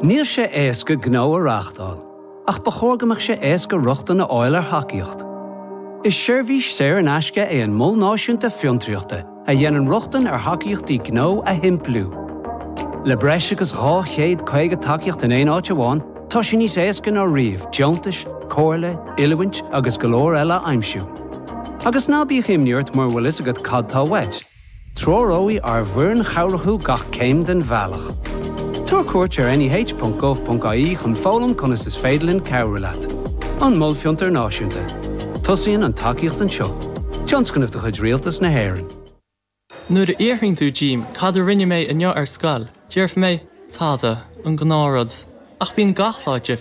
Níl sé éasca gnó a reachtáil, ach ba chóirgamach sé éasca ruchta na áil ar hacaíocht. Is seirbhís séir an aisce é an mol náisiúnta fiontriachta a dhéanann ruchtan ar hacaíochtaí gnó a himplú. Le breis agus 250 tacaíocht in éon áit amháin, tá sin níos éasca ná riamh, deontais, cóirle, ilmhaint agus go leor eile aimsiú. Agus ná bíodh imniúirt mar bhfuil is agad cadtá weit. Tróróí ar bhuireann chomhrathú gach céim den bhealach. Tuair cuairt ar nih.gov.ie chun fólam conas is féidirlinn cabhralat. An mol fiontar náisiúnta. Tosaíonn an tacaíocht an seo. Tionscannamh de chuid rialtas na hÉireann. Nuair a íorthainn tú Jim, cad a rinne mé an ar scoil, dearf mé táda an gnárad, ach bíon gachláide